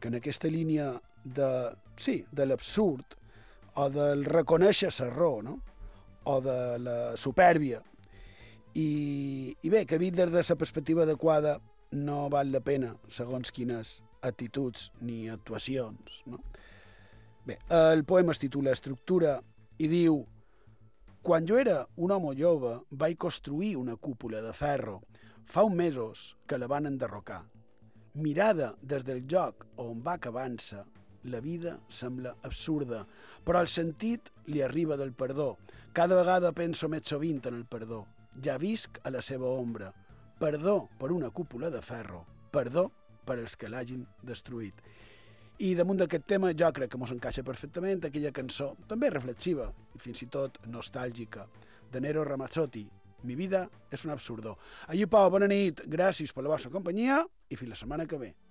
que en aquesta línia de l'absurd o del reconèixer l'error, no? O de la supèrbia. I bé, que vist des de la perspectiva adequada no val la pena, segons quines actituds ni actuacions, no? Bé, el poema es titula Estructura i diu: quan jo era un home jove vaig construir una cúpula de ferro. Fa uns mesos que la van enderrocar. Mirada des del lloc on va acabant-se, la vida sembla absurda, però el sentit li arriba del perdó. Cada vegada penso més sovint en el perdó. Ja visc a la seva ombra. Perdó per una cúpula de ferro. Perdó per els que l'hagin destruït. I damunt d'aquest tema jo crec que mos encaixa perfectament aquella cançó, també reflexiva i fins i tot nostàlgica, de Nero Ramazzotti, Mi vida és un absurdo. Allí, Pau, bona nit, gràcies per la vostra companyia i fins la setmana que ve.